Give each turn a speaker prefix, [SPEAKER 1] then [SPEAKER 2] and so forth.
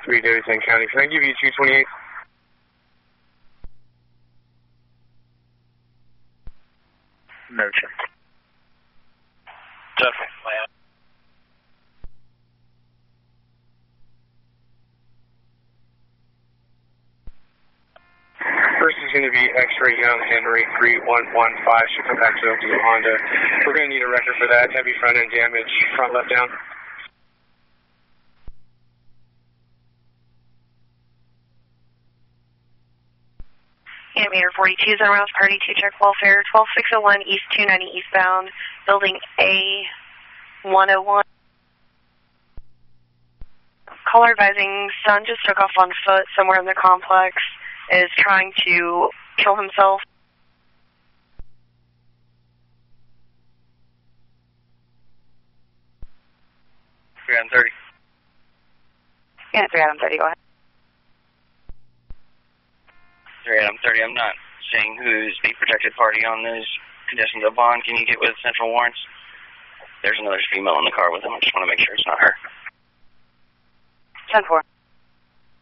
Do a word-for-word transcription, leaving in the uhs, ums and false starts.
[SPEAKER 1] three Davidson County. Can I give you two twenty-eight?
[SPEAKER 2] No check.
[SPEAKER 3] Okay, plan.
[SPEAKER 1] First is going to be X-ray Young Henry three one one five. Should come back to Oklahoma Honda. We're going to need a record for that. Heavy front end damage, front left down.
[SPEAKER 4] Animator forty-two, Zone Rouse Party two, check welfare, twelve six oh one East two ninety eastbound, building A one oh one. Caller advising, son just took off on foot somewhere in the complex, is trying to kill himself.
[SPEAKER 3] three Adam thirty.
[SPEAKER 4] Yeah, three Adam thirty, go ahead.
[SPEAKER 3] three Adam thirty, I'm not seeing who's the protected party on those conditions of bond. Can you get with Central Warrants? There's another female in the car with him. I just want to make sure it's not her.
[SPEAKER 4] ten four.